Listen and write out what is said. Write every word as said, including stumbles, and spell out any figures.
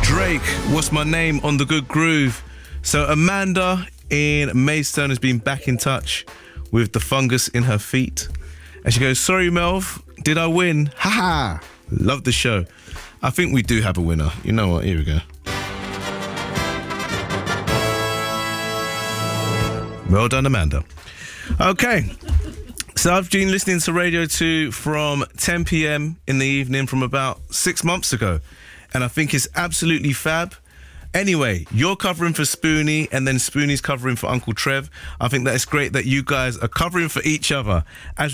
Drake, What's My Name on The Good Groove. So Amanda in Maidstone has been back in touch with the fungus in her feet. And she goes, sorry, Melv, did I win? Haha. Love the show. I think we do have a winner. You know what? Here we go. Well done, Amanda. Okay. So I've been listening to Radio two from ten p.m. in the evening from about six months ago. And I think it's absolutely fab. Anyway, you're covering for Spoonie and then Spoonie's covering for Uncle Trev. I think that it's great that you guys are covering for each other. As